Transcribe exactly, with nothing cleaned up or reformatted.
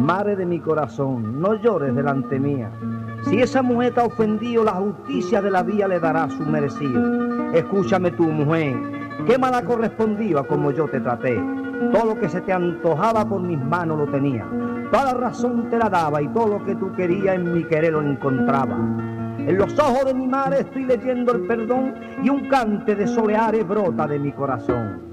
Madre de mi corazón, no llores delante mía. Si esa mujer te ha ofendido, la justicia de la vía le dará su merecido. Escúchame tú, mujer, qué mal ha correspondido a como yo te traté. Todo lo que se te antojaba por mis manos lo tenía. Toda la razón te la daba y todo lo que tú querías en mi querer lo encontraba. En los ojos de mi madre estoy leyendo el perdón y un cante de soleares brota de mi corazón.